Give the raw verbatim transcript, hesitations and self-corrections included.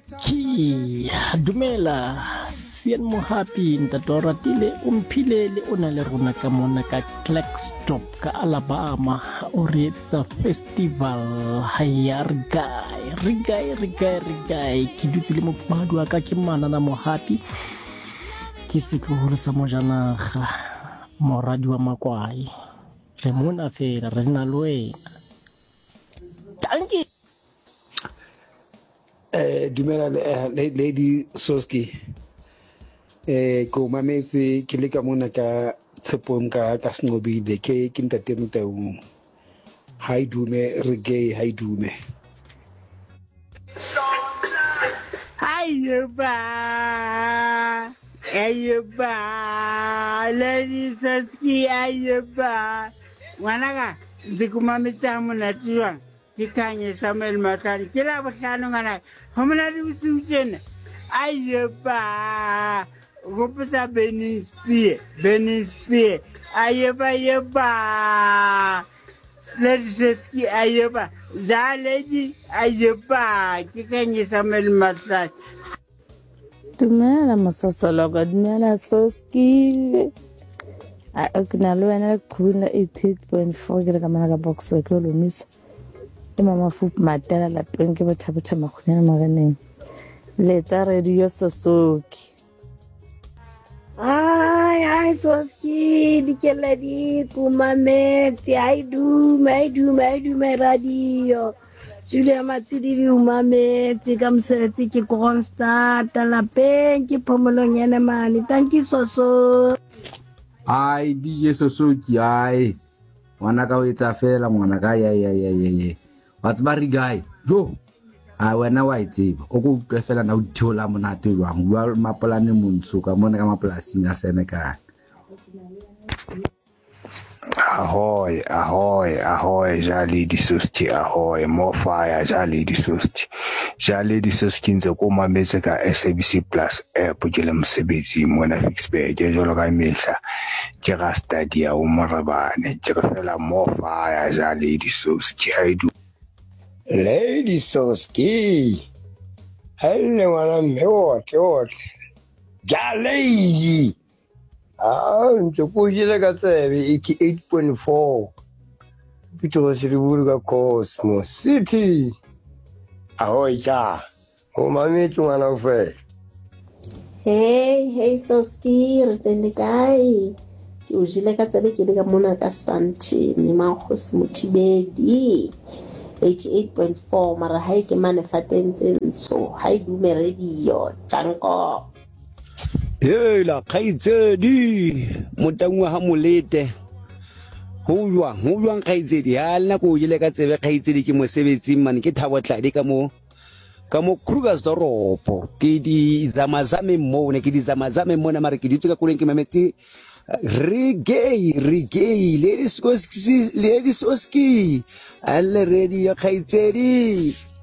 Ki dumela Sien mo happy ntatora tile umphilele o na le rona ka mona ka Clackstop ka Alabama o re etsa festival ya Reggae Reggae Reggae Reggae ke dutse le mopadi wa ka ke Manana mo happy ke setloholo sa mojanaga moradi wa Makwai re mona fela re na le wena dankie. Eh, dumela Lady Soski. Eh, ko mametse ke le ka mona ka tshepong ka ka Snobile ke ke ntate Motau. Hai dume reggae hai dume. Ayuba, Ayuba, Lady Soski Ayuba. Wanaka, zikumamita muna tiwa. Kikanye Samuel Matari kila bohlano ngana ho mona di busutsena ayeba go putsa Benin Spear Benin Spear ayeba ayeba Lady Soski ayeba za lady ayeba kikanye Samuel Matari. Dumela Masosologo, dumela Soski. A okna lo ena kuna eighty-eight point four ke re ka mana ka box wa ke lo miss. Mama fup matela la penke ba thabetsa makhunyana maganeng letsa radio Sosoki. Ai ai Soski dikela di kumamete ai du mai du mai du mai radio Julia Matidi di umamete kam serti ke constant la penke pomolonyana mani. Thank you Soso. Ai D J Sosoki ai wana ka o etsa fela ngwana ka ya ya ya ya what's bari guy jo a wena wa itseba o go utlwe fela na o thola monate jwang wa mapolane montso ka mona ka mapolasing a Senegal. Ahoy, ahoy, ahoy, jali di Soski, ahoy, more fire, jali di Soski. Jali di Soski nze ko mametse ka S A B C Plus app ke le mosebetsi mona Fixbay ke jolo ka mehla ke ga stadia o morabane ke re fela more fire, jali di Soski. I do Lady Soski. Hello, wana mewa kewa. Jali. Ah, nchokujile ka tsebe eighty-eight point four. Pito siriburu ka Cosmos City. Ahoy cha. O mametse ngwana ufe. Hey, hey Soski, re teng kae? Ke o jile ka tsebe ke le ka mona ka Santi ni Makgosi Mothibedi. eighty-eight point four mara hai ke mane fatentse ntsho hai dume radio tsanko. Hela khaitsedi motangwa ha molete ho jwa ho jwa khaitsedi ha lena ko jile ka tsebe khaitsedi ke mosebetsi mane ke Thabo Tladi ka mo ka mo Krugersdorp ke di zamazame mo ne ke di zamazame mo na mara ke ditse ka kuleng ke mametse reggae reggae Lady Soski Lady Soski alle radio khaitsedi.